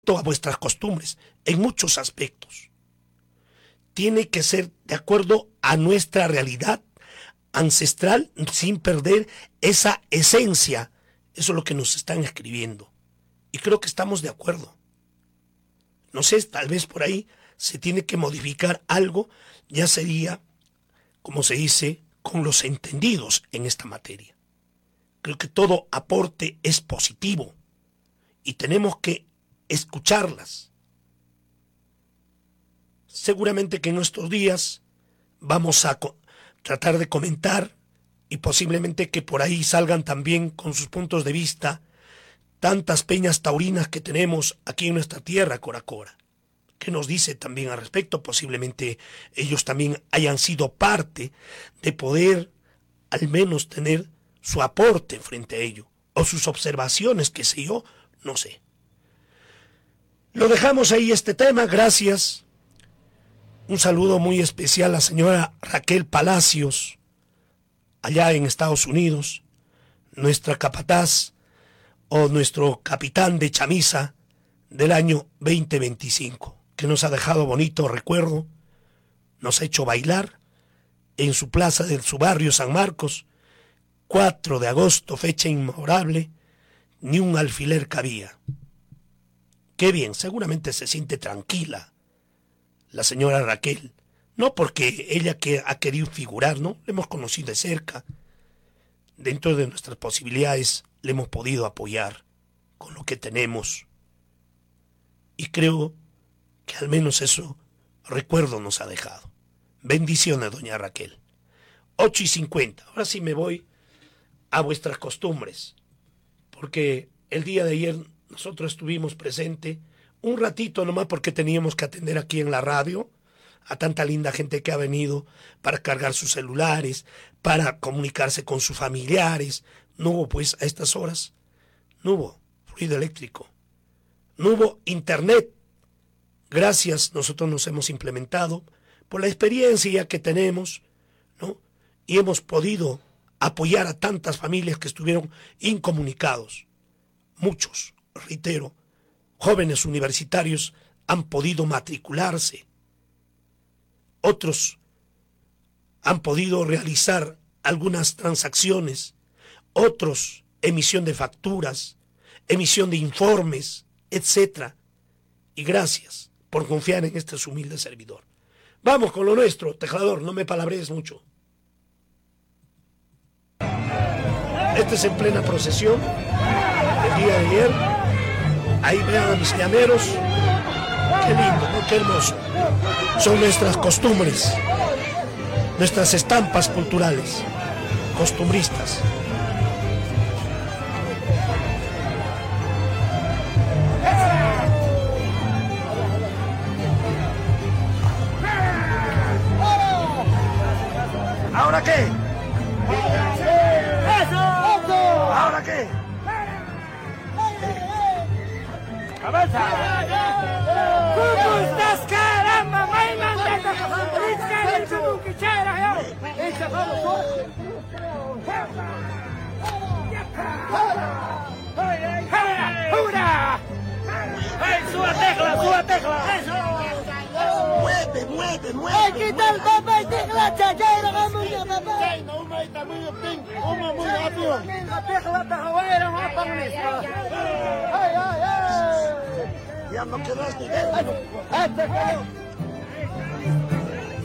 a vuestras costumbres, en muchos aspectos. Tiene que ser de acuerdo a nuestra realidad ancestral, sin perder esa esencia. Eso es lo que nos están escribiendo. Y creo que estamos de acuerdo. No sé, tal vez por ahí se tiene que modificar algo, ya sería, como se dice, con los entendidos en esta materia. Creo que todo aporte es positivo y tenemos que escucharlas. Seguramente que en estos días vamos a tratar de comentar y posiblemente que por ahí salgan también con sus puntos de vista tantas peñas taurinas que tenemos aquí en nuestra tierra, Coracora. ¿Qué nos dice también al respecto? Posiblemente ellos también hayan sido parte de poder al menos tener su aporte frente a ello, o sus observaciones, qué sé yo, no sé. Lo dejamos ahí este tema, gracias. Un saludo muy especial a la señora Raquel Palacios, allá en Estados Unidos, nuestra capataz o nuestro capitán de chamisa del año 2025, que nos ha dejado bonito recuerdo, nos ha hecho bailar en su plaza de su barrio San Marcos, 4 de agosto, fecha inmemorable, ni un alfiler cabía. Qué bien, seguramente se siente tranquila la señora Raquel, no porque ella que ha querido figurar, ¿no? Le hemos conocido de cerca, dentro de nuestras posibilidades le hemos podido apoyar con lo que tenemos. Y creo que al menos eso recuerdo nos ha dejado. Bendiciones, doña Raquel. 8:50. Ahora sí me voy a vuestras costumbres, porque el día de ayer nosotros estuvimos presentes un ratito nomás porque teníamos que atender aquí en la radio a tanta linda gente que ha venido para cargar sus celulares, para comunicarse con sus familiares. No hubo pues a estas horas, no hubo fluido eléctrico, no hubo internet. Gracias, nosotros nos hemos implementado por la experiencia que tenemos, ¿no? Y hemos podido apoyar a tantas familias que estuvieron incomunicados. Muchos, reitero, jóvenes universitarios han podido matricularse. Otros han podido realizar algunas transacciones. Otros, emisión de facturas, emisión de informes, etc. Y gracias por confiar en este humilde servidor. Vamos con lo nuestro, tejador, no me palabrees mucho. Este es en plena procesión, el día de ayer. Ahí vean a mis llaneros. Qué lindo, ¿no? Qué hermoso. Son nuestras costumbres, nuestras estampas culturales, costumbristas. ¿Ahora qué? ¿Ahora qué? ¡Avanza! ¿Cómo estás, caramba? ¡Suba tecla! ¡Eso! ¡Mueve! ¿Qué tal, papá? Tecla, chachayra, vamos ya, papá. Ya no quedaste.